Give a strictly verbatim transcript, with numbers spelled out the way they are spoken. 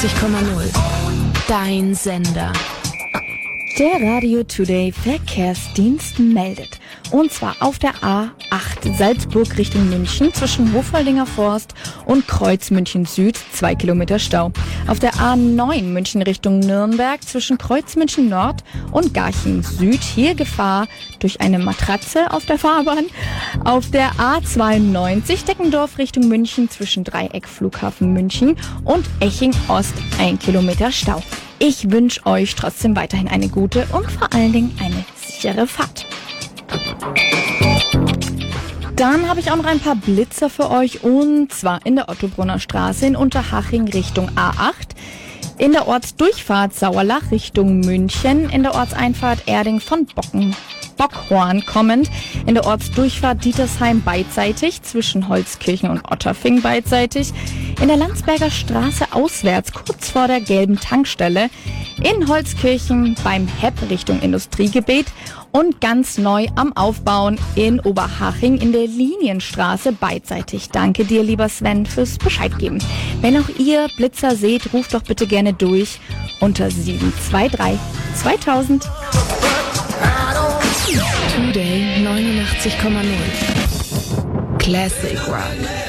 neunundachtzig Komma null. Dein Sender. Der Radio Today Verkehrsdienst meldet. Und zwar auf der A acht Salzburg Richtung München zwischen Hofaldinger Forst und Kreuz München Süd zwei Kilometer Stau. Auf der A neun München Richtung Nürnberg zwischen Kreuz München Nord und Garching Süd hier Gefahr durch eine Matratze auf der Fahrbahn. Auf der A zweiundneunzig Deckendorf Richtung München zwischen Dreieck Flughafen München und Eching Ost ein Kilometer Stau. Ich wünsche euch trotzdem weiterhin eine gute und vor allen Dingen eine sichere Fahrt. Dann habe ich auch noch ein paar Blitzer für euch und zwar in der Ottobrunner Straße in Unterhaching Richtung A acht, in der Ortsdurchfahrt Sauerlach Richtung München, in der Ortseinfahrt Erding von Bocken. Bockhorn kommend, in der Ortsdurchfahrt Dietersheim beidseitig, zwischen Holzkirchen und Otterfing beidseitig, in der Landsberger Straße auswärts, kurz vor der gelben Tankstelle, in Holzkirchen beim Hepp Richtung Industriegebiet und ganz neu am Aufbauen in Oberhaching in der Linienstraße beidseitig. Danke dir, lieber Sven, fürs Bescheid geben. Wenn auch ihr Blitzer seht, ruft doch bitte gerne durch unter sieben zwei drei zweitausend. Today neunundachtzig Komma null. Classic Rock.